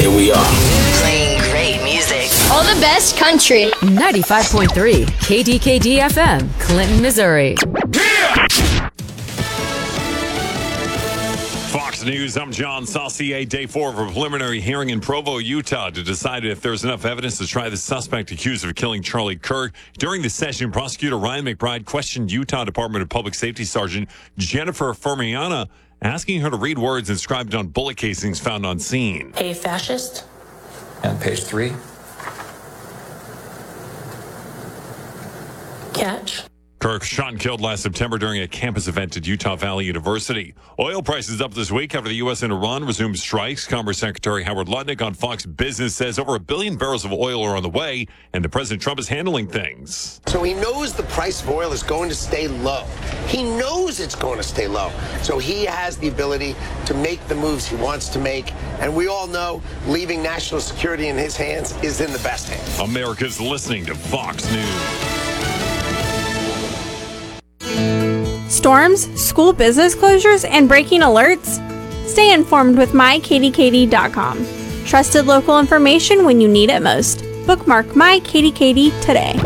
here we are. Playing great music. All the best country. 95.3 KDKD FM, Clinton, Missouri. Fox News, I'm John Saucier. Day 4 of a preliminary hearing in Provo, Utah to decide if there's enough evidence to try the suspect accused of killing Charlie Kirk. During the session, prosecutor Ryan McBride questioned Utah Department of Public Safety Sergeant Jennifer Fermiana, asking her to read words inscribed on bullet casings found on scene. A fascist. And page 3. Catch. Kirk shot and killed last September during a campus event at Utah Valley University. Oil prices up this week after the U.S. and Iran resumed strikes. Commerce Secretary Howard Lutnick on Fox Business says over 1 billion barrels of oil are on the way, and the President Trump is handling things. So he knows the price of oil is going to stay low. He knows it's going to stay low. So he has the ability to make the moves he wants to make. And we all know leaving national security in his hands is in the best hands. America's listening to Fox News. Storms, school business closures, and breaking alerts? Stay informed with mykdkd.com. Trusted local information when you need it most. Bookmark MyKDKD today.